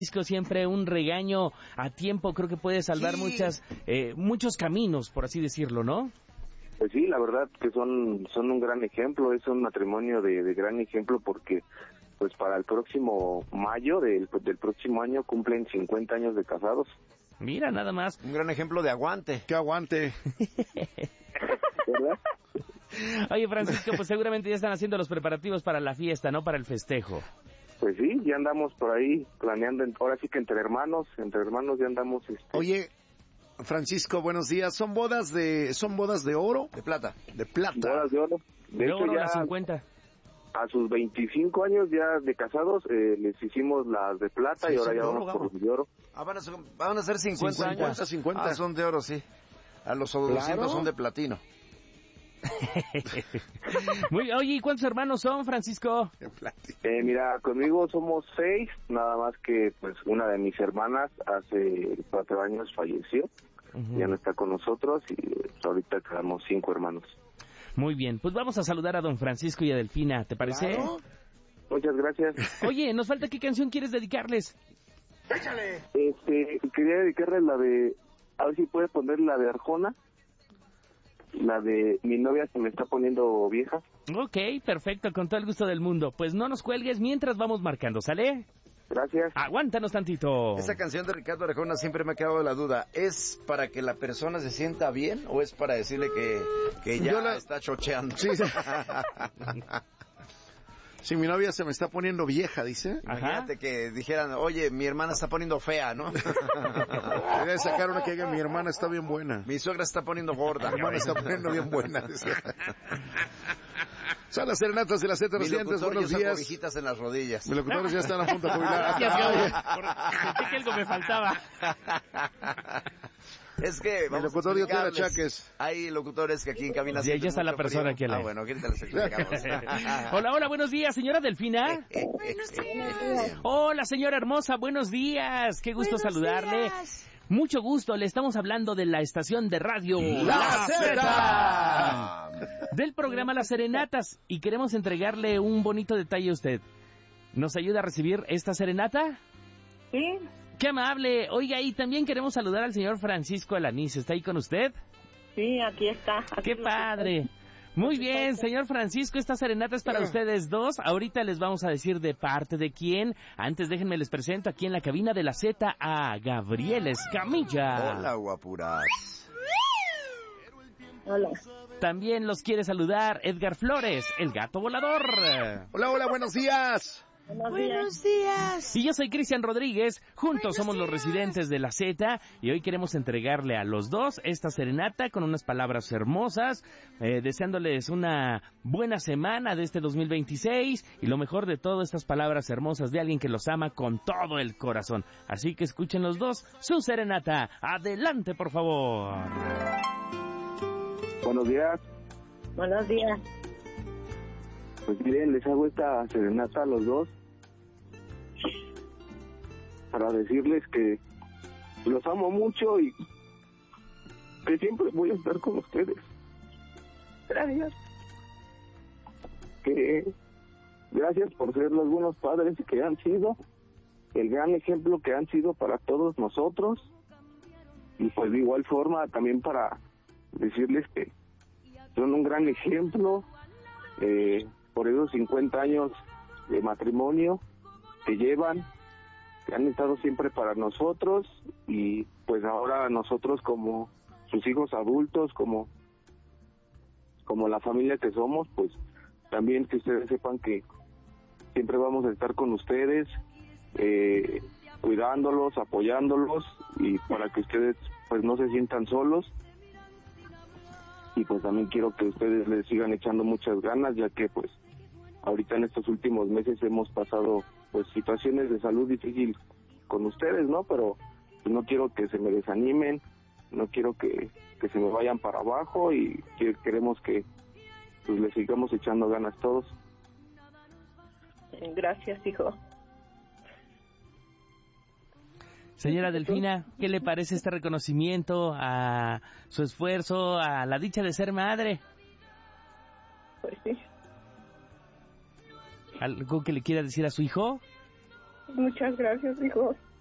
Siempre un regaño a tiempo creo que puede salvar muchos caminos, por así decirlo, ¿no? Pues sí, la verdad que son un gran ejemplo, es un matrimonio de gran ejemplo porque pues para el próximo mayo del próximo año cumplen 50 años de casados. Mira, nada más. Un gran ejemplo de aguante. ¡Que aguante! ¿Verdad? Oye, Francisco, pues seguramente ya están haciendo los preparativos para la fiesta, ¿no? Para el festejo. Pues sí, ya andamos por ahí planeando, ahora sí que entre hermanos ya andamos... Oye, Francisco, buenos días. ¿Son bodas de oro? De plata. De plata. Bodas de oro. De hecho, oro ya a 50. a sus 25 años ya de casados les hicimos las de plata y ahora ya vamos por los de oro. Ah, van a ser 50 años. 50. Ah, son de oro, sí. A los 200 son de platino. Oye, ¿y cuántos hermanos son, Francisco? Mira, conmigo somos 6, nada más que pues una de mis hermanas hace 4 años falleció, ya no está con nosotros y ahorita quedamos 5 hermanos. Muy bien, pues vamos a saludar a don Francisco y a Delfina, ¿te parece? Claro. Muchas gracias. Oye, nos falta, ¿qué canción quieres dedicarles? ¡Échale! Quería dedicarles la de, a ver si puedes poner la de Arjona. La de mi novia se me está poniendo vieja. Ok, perfecto, con todo el gusto del mundo. Pues no nos cuelgues mientras vamos marcando, ¿sale? Gracias. Aguántanos tantito. Esa canción de Ricardo Arjona siempre me ha quedado la duda. ¿Es para que la persona se sienta bien o es para decirle que ya está chocheando? Sí. Si mi novia se me está poniendo vieja, dice. Imagínate que dijeran, oye, mi hermana está poniendo fea, ¿no? Voy a sacar una que diga, mi hermana está bien buena. Mi suegra está poniendo gorda. Mi hermana está poniendo bien buena. Son las serenatas de las Z Recientes. Buenos días. Cobijitas en las rodillas. Mis locutores ya están a punto de jubilar. Sentí que algo me faltaba. Es que mi locutor dio tiene achaques. Hay locutores que aquí en cabina. Ya está la persona que bueno, ahorita les explicamos. Hola, buenos días, señora Delfina. Buenos días. Hola, señora hermosa, buenos días. Qué gusto saludarle. Días. Mucho gusto, le estamos hablando de la estación de radio La Z, del programa Las Serenatas, y queremos entregarle un bonito detalle a usted. ¿Nos ayuda a recibir esta serenata? Sí. ¡Qué amable! Oiga, y también queremos saludar al señor Francisco Alanís. ¿Está ahí con usted? Sí, aquí está. ¡Qué padre! Muy bien, señor Francisco, esta serenata es para ustedes dos. Ahorita les vamos a decir de parte de quién. Antes déjenme les presento aquí en la cabina de la Z a Gabriel Escamilla. Hola, guapuras. Hola. También los quiere saludar Edgar Flores, el gato volador. Hola, buenos días. Buenos días. Y yo soy Cristian Rodríguez, juntos somos los residentes de la Z y hoy queremos entregarle a los dos esta serenata con unas palabras hermosas, deseándoles una buena semana de este 2026 y lo mejor de todo, estas palabras hermosas de alguien que los ama con todo el corazón. Así que escuchen los dos su serenata. Adelante, por favor. Buenos días. Buenos días. Pues miren, les hago esta serenata a los dos para decirles que los amo mucho y que siempre voy a estar con ustedes. Gracias. Gracias por ser los buenos padres que han sido, el gran ejemplo que han sido para todos nosotros, y pues de igual forma también para decirles que son un gran ejemplo por esos 50 años de matrimonio que llevan, que han estado siempre para nosotros, y pues ahora nosotros como sus hijos adultos, como la familia que somos, pues también que ustedes sepan que siempre vamos a estar con ustedes, cuidándolos, apoyándolos, y para que ustedes pues no se sientan solos. Y pues también quiero que ustedes les sigan echando muchas ganas, ya que pues ahorita en estos últimos meses hemos pasado pues situaciones de salud difíciles con ustedes, ¿no? Pero pues, no quiero que se me desanimen, no quiero que se me vayan para abajo, y queremos que pues les sigamos echando ganas todos. Gracias, hijo. Señora Delfina, ¿qué le parece este reconocimiento a su esfuerzo, a la dicha de ser madre? Pues sí. ¿Algo que le quiera decir a su hijo? Muchas gracias, hijo.